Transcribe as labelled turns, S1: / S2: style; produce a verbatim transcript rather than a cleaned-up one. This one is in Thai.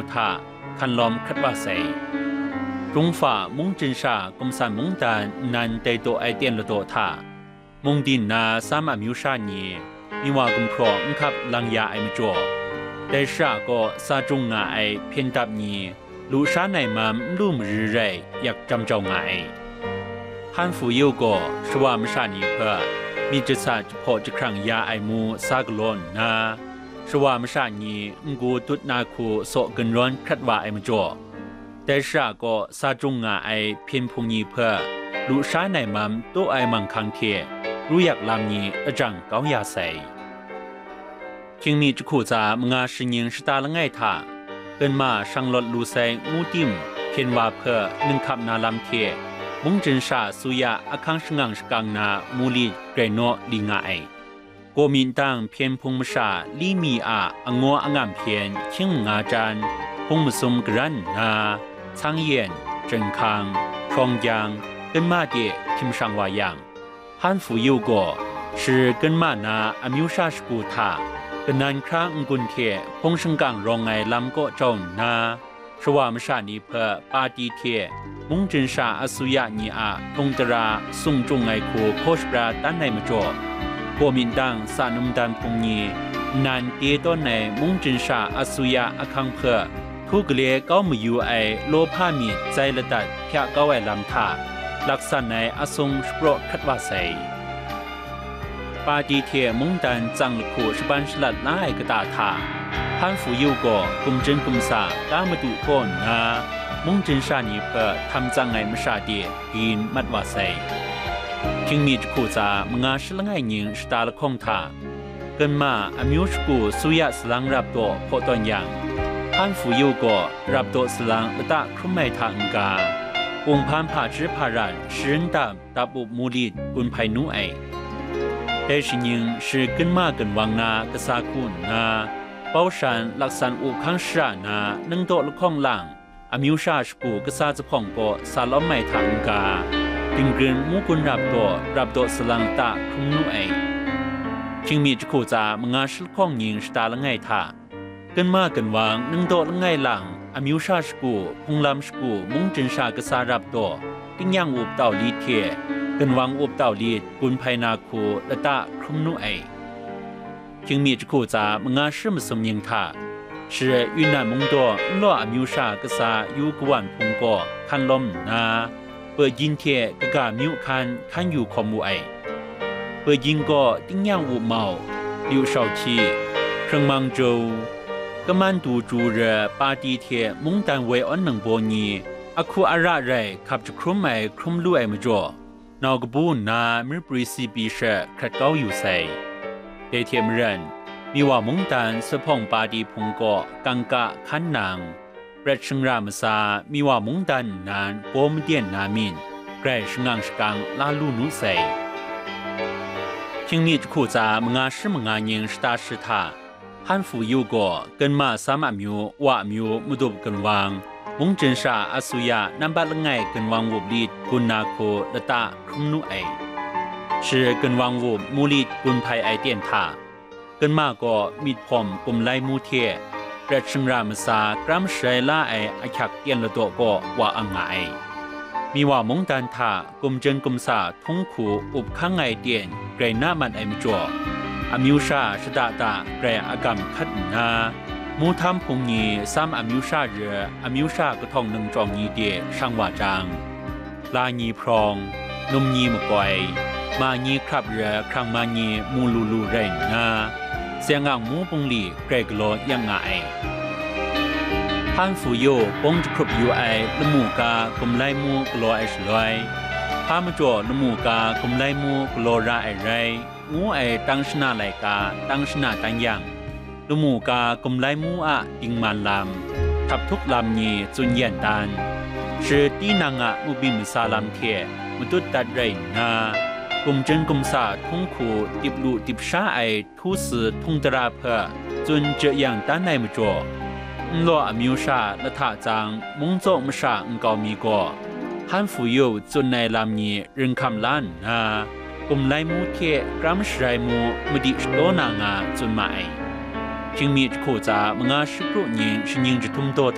S1: ทาคันลอมคัดว่าใส่รุงฝ่ามุงจินชากมสันมุงดานนันเตโตไอเตียนละโตทามุงดินนาสามอามิวชานีมีว่ากุมพรองคับลังยาไอมจ่อแต่ชาก็ซาจงงาไอเพียนตับนีลูชาในมัมลุ่มรืไรอยากจำเจ้างาไอฮันฟูยูก็ชวามชานีเพื่อมีจิตศาสตร์พอจะครั้งยาไอมูซากลอนนาชวามชานีงูตุดนาคูโซกันร้อนคัดว่าไอมจ่อแต่ชาก็ซาจงงาไอเพียนพงนีเพื่อลูชาในมัมโตไอมังคังเทรู้อยากลำนี้อจังเกายาใส่จึงมีจุขู่จามงาชิญิงสตาละไงท่าเกินมาช่างลดลูไซงูติมเพียนว่าเพื่อหนึ่งขับนาลำเทมุงจินชาสุยาอคังชงังสกังนามูลีเกรโนลิงาไอโกมินตังเพียนพงมชาลีมีอาอังออังามเพียนชิงงาจันพงมสมกรันนาช้างเย็นเจิงคังชองยังเกินมาเดทิมชังวายังฮันฟูยูโก是跟嘛那阿มิวชาสกูทาเป็นนันครั้งกุนเทพงชังกังรองไงลำก็เจ้านาชวามชานีเพอปาดีเทมุงจินชาอสุยานีอาทงตราสุงจงไงคูโคชปราตันในมจ่อโกมินดังสานุมดันพงนีนันเตต้นในมุงจินชาอสุยาอคังเพอทุกเลี้ยก็มืออยู่ไอโลภามีใจละตัดเพียก็ไว้ลำทาลักษณะในอสงสโปรคัดว่าใส่ปาดีเทมุงดันจังลคูชบันฉลัดล้ายกระตาทาพันฟูยูก็กุมจินกุมสาตามมาดูโคนนามุงจินชานีเพื่อทำจังไงมชาเดียกินมัดว่าใส่จึงมีจคูจามงาชละไงยิงสตาละคงทาเกินมาอมิวชกูสุยะสลังรับตัวพอตอนยังพันฟูยูก็รับตัวสลังละตะครุมไม่ทางกาองพันผาจิพารันชินดับตับุมูลีดกุนไพนูไอแต่ชิญิง是跟嘛跟王那个啥库那包山ลักษณะอุคังชานานึ่งโตละข้องหลังอามิวชาสกูกษาจะพ่องก็สาล้อมไม่ทางกาดึงเกินมุกุนรับตัวรับตัวสลังตาคุมนูไอจึงมีจคูจามงาชลข้องยิงสตาละไงท่ากันมากันวางนึ่งโตละไงหลังอามิวชาสกูพงลำสกูมุงจินชากษารับตัวติ้งยังอุบเต่าลีเทกันวางอุบเต่าลีดกุนไพนาคูละตาคุมนูไอจึงมีจคูจามงาชิมสมยิงท่า是云南蒙多罗阿มิวชากษาอยู่กวนพงก็คันลมนาเปิดยินเทกกามิวคันคันอยู่คอมูไอเปิดยิงก็ติ้งยังอุบเมาลิวเฉาชีเครื่องมังโจกมันดูจูเรปาดีเทมุงตันเวอันหนึ่งโบนีอคูอาระไรขับจะครุมไอครุมลู่ไอมจ่อนอกบูนามิปริซีปีเชครัดเก้าอยู่ใส่เดเทียมเรนมีว่ามุงตันสะพองปาดีพงก็กังกะขันนางเปรตชงรามซามีว่ามุงตันนานโกมเดียนนามินแกรชงังสกังลาลูนุใส่จึงมีจคูจามงาชิมงายิงสตาชิตาฮันฟูยูก็เกินมาสามอามิวว่ามิวมุดบกันวางมุงจินชาอสุยานับบัลไงกันวางวุบลีดกุนนาโคละตาครุมนุไอชื่อกันวางวุบมูลีดกุนไพไอเตียนทากันมาก็มีพอมกุมไลมูเทเปรตชงรามซากรัมเชล่าไออาคักเตียนละตัวก็ว่าอังไงมีว่ามงดันทากุมเจนกุมสาทงคูอุบข้างไงเตียนเกรน่ามันไอมจ่ออามิวชาชดาตาแกรอากรรมคัดนามูทำพงยีซ้ำอามิวชาเรืออามิวชากระทองหนึ่งจองยีเดียช่างว่าจางลายีพรองนมยีมกอยมายีครับเรือครั้งมายีมูลูลูเรนนาเสียงอ่างมูปงลีเกรกโลยังไงพันฟูโยปงจะครบยูไอละมูกากลมไลมูกโลไอชลอยพามาจ่อละมูกากลมไลมูกโลราไอไรงูไอตั้งชนะไหลกาตั้งชนะตั้งยังละมูกากลมไลมูอะติงมันลำทับทุกลำยีจุนเย็นตันชื่อตีนางะมุบิมซาลำเทมุตุตัดไรนากุมเจนกุมสาทงคูติบลูติบชาไอทูสืทงตราเพอจนเจยังด้านในมจ่อล้ออมิวชาละท่าจางมุงโจมชาอังกอมีก็ฮันฟูโยจนในลำนี้เรื่องคำล้านนากุมไลมูเทกรัมชไรมูมดิสโตนางาจนมาไอจึงมีโคจามงาชิกรุญิงชิญิงจะทุ่มโต